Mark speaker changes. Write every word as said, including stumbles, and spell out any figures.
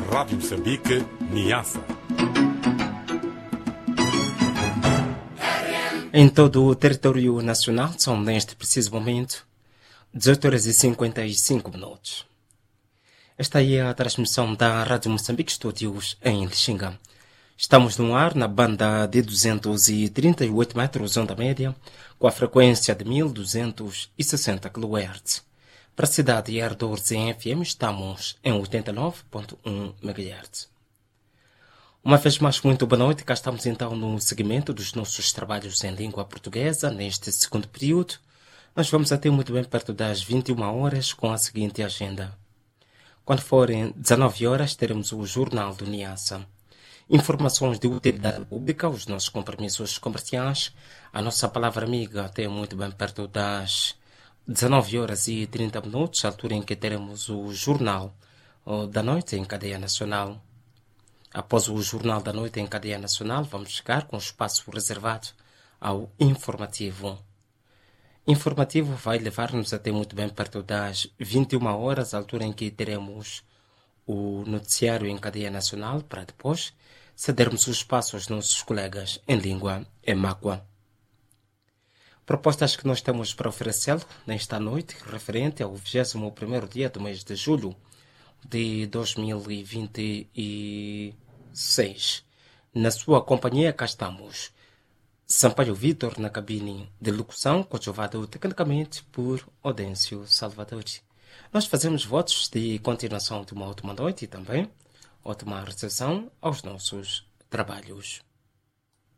Speaker 1: Rádio Moçambique, Niassa.
Speaker 2: Em todo o território nacional são, neste preciso momento, dezoito horas e cinquenta e cinco minutos. Esta é a transmissão da Rádio Moçambique Estúdios em Lixinga. Estamos no ar na banda de duzentos e trinta e oito metros onda média, com a frequência de mil duzentos e sessenta quilohertz. Para a cidade e arredores em F M estamos em oitenta e nove ponto um megahertz. Uma vez mais, muito boa noite. Cá estamos então no seguimento dos nossos trabalhos em língua portuguesa. Neste segundo período, nós vamos até muito bem perto das vinte e uma horas com a seguinte agenda. Quando forem dezenove horas, teremos o Jornal do Niassa. Informações de utilidade pública, os nossos compromissos comerciais, a nossa palavra amiga até muito bem perto das dezenove horas e trinta minutos, altura em que teremos o Jornal da Noite em cadeia nacional. Após o Jornal da Noite em cadeia nacional, vamos chegar com o espaço reservado ao informativo. Informativo vai levar-nos até muito bem perto das vinte e uma horas, altura em que teremos o noticiário em cadeia nacional, para depois cedermos o espaço aos nossos colegas em língua emáqua. Propostas que nós temos para oferecê-lo nesta noite, referente ao vigésimo primeiro dia do mês de julho de dois mil e vinte e seis. Na sua companhia, cá estamos. Sampaio Vitor na cabine de locução, coadjuvado tecnicamente por Odêncio Salvador. Nós fazemos votos de continuação de uma ótima noite e também ótima recepção aos nossos trabalhos.